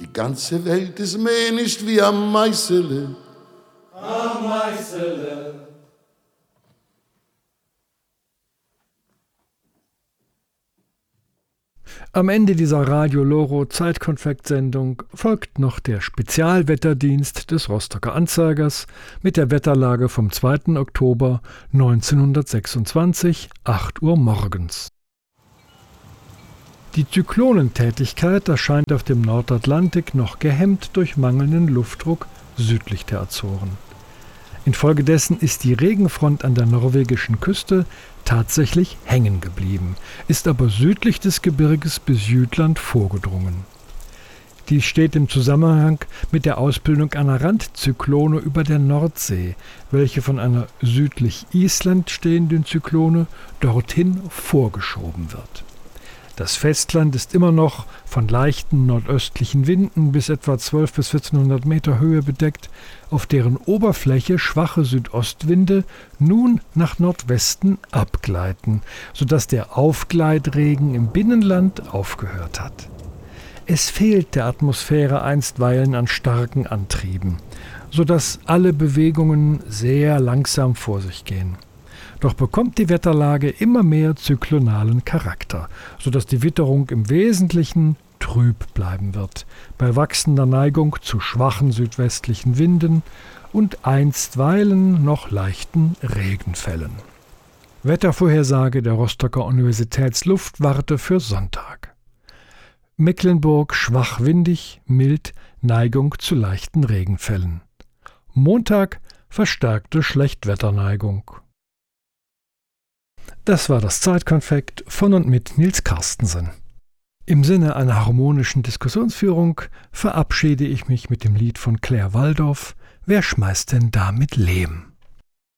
Die ganze Welt ist mehr nicht wie am Meißele. Am Meißele. Am Ende dieser Radio Loro Zeitkonfekt-Sendung folgt noch der Spezialwetterdienst des Rostocker Anzeigers mit der Wetterlage vom 2. Oktober 1926, 8 Uhr morgens. Die Zyklonentätigkeit erscheint auf dem Nordatlantik noch gehemmt durch mangelnden Luftdruck südlich der Azoren. Infolgedessen ist die Regenfront an der norwegischen Küste tatsächlich hängen geblieben, ist aber südlich des Gebirges bis Jütland vorgedrungen. Dies steht im Zusammenhang mit der Ausbildung einer Randzyklone über der Nordsee, welche von einer südlich Island stehenden Zyklone dorthin vorgeschoben wird. Das Festland ist immer noch von leichten nordöstlichen Winden bis etwa 1200 bis 1400 Meter Höhe bedeckt, auf deren Oberfläche schwache Südostwinde nun nach Nordwesten abgleiten, sodass der Aufgleitregen im Binnenland aufgehört hat. Es fehlt der Atmosphäre einstweilen an starken Antrieben, sodass alle Bewegungen sehr langsam vor sich gehen. Doch bekommt die Wetterlage immer mehr zyklonalen Charakter, sodass die Witterung im Wesentlichen trüb bleiben wird, bei wachsender Neigung zu schwachen südwestlichen Winden und einstweilen noch leichten Regenfällen. Wettervorhersage der Rostocker Universitätsluftwarte für Sonntag. Mecklenburg schwach windig, mild, Neigung zu leichten Regenfällen. Montag verstärkte Schlechtwetterneigung. Das war das Zeitkonfekt von und mit Nils Carstensen. Im Sinne einer harmonischen Diskussionsführung verabschiede ich mich mit dem Lied von Claire Waldoff, Wer schmeißt denn da mit Lehm?